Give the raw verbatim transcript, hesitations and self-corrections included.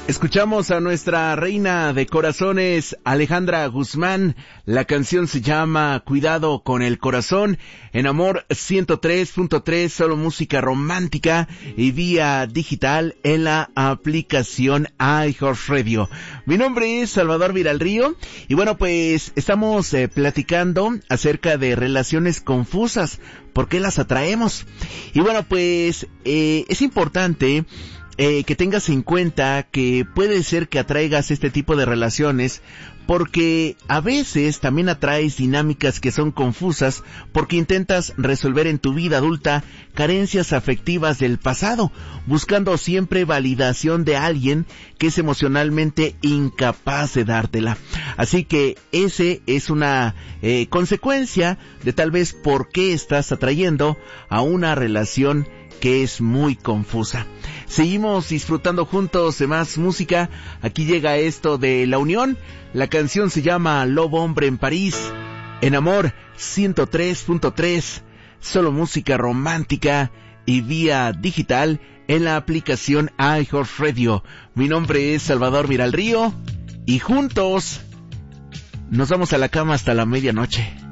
Escuchamos a nuestra reina de corazones, Alejandra Guzmán. La canción se llama Cuidado con el Corazón, en Amor ciento tres punto tres, solo música romántica y vía digital en la aplicación iHeartRadio. Mi nombre es Salvador Viralrío y bueno, pues estamos eh, platicando acerca de relaciones confusas. ¿Por qué las atraemos? Y bueno, pues eh, es importante Eh, que tengas en cuenta que puede ser que atraigas este tipo de relaciones porque a veces también atraes dinámicas que son confusas porque intentas resolver en tu vida adulta carencias afectivas del pasado, buscando siempre validación de alguien que es emocionalmente incapaz de dártela. Así que ese es una eh, consecuencia de tal vez por qué estás atrayendo a una relación que es muy confusa. Seguimos disfrutando juntos de más música. Aquí llega esto de La Unión. La canción se llama Lobo Hombre en París, en Amor ciento tres punto tres, solo música romántica y vía digital en la aplicación iHeartRadio. Mi nombre es Salvador Viralrío y juntos nos vamos a la cama hasta la medianoche.